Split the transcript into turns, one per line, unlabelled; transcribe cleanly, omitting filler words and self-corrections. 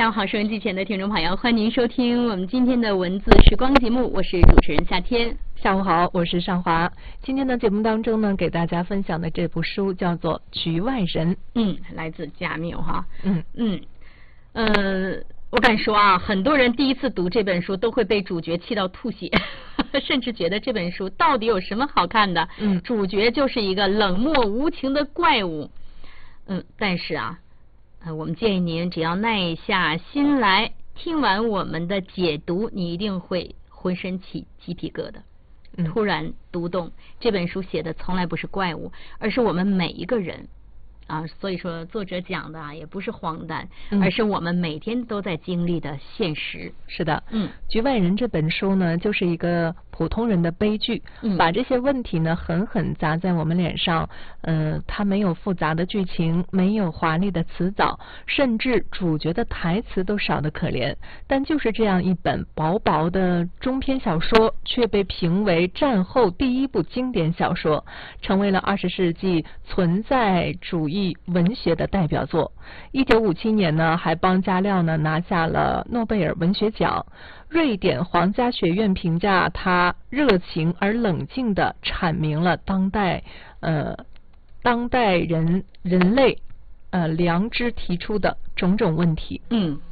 下午好，收音机前的听众朋友，欢迎您收听我们今天的文字时光节目，我是主持人夏天。
下午好，我是尚华。今天的节目当中呢，给大家分享的这部书叫做《局外人》。
来自加缪哈。我敢说啊，很多人第一次读这本书都会被主角气到吐血，甚至觉得这本书到底有什么好看的？主角就是一个冷漠无情的怪物。但是啊，我们建议您只要耐下心来，听完我们的解读，你一定会浑身起鸡皮疙瘩，突然读懂这本书写的从来不是怪物，而是我们每一个人。所以说作者讲的也不是荒诞，而是我们每天都在经历的现实。
是的，局外人这本书呢，就是一个普通人的悲剧，把这些问题呢狠狠砸在我们脸上。它没有复杂的剧情，没有华丽的词藻，甚至主角的台词都少得可怜。但就是这样一本薄薄的中篇小说，却被评为战后第一部经典小说，成为了20世纪存在主义文学的代表作。1957年呢，还帮加料呢拿下了诺贝尔文学奖。瑞典皇家学院评价他热情而冷静地阐明了当代人类良知提出的种种问题。